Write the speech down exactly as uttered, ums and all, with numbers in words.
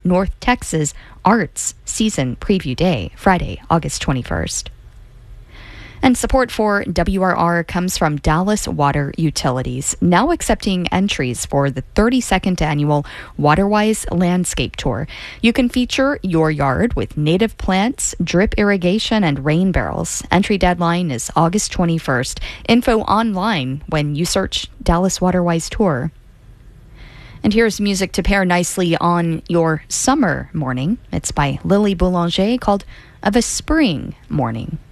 North Texas Arts Season Preview Day, Friday, August twenty-first. And support for W R R comes from Dallas Water Utilities, now accepting entries for the thirty-second annual Waterwise Landscape Tour. You can feature your yard with native plants, drip irrigation, and rain barrels. Entry deadline is August twenty-first. Info online when you search Dallas Waterwise Tour. And here's music to pair nicely on your summer morning. It's by Lily Boulanger, called Of a Spring Morning.